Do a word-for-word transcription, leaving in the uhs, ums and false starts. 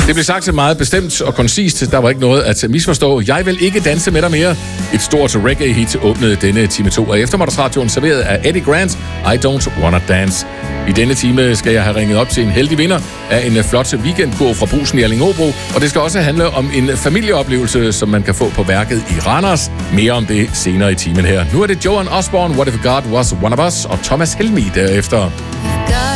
Det blev sagt meget bestemt og koncist. Der var ikke noget at misforstå. Jeg vil ikke danse med dig mere. Et stort reggae-hit åbnede denne time to af Eftermiddagsradioen, serveret af Eddie Grant. I Don't Wanna Dance. I denne time skal jeg have ringet op til en heldig vinder af en flot weekendkur fra Brugsen i Allingåbro. Og det skal også handle om en familieoplevelse, som man kan få på værket i Randers. Mere om det senere i timen her. Nu er det Joan Osborne, What If God Was One of Us, og Thomas Helmig derefter.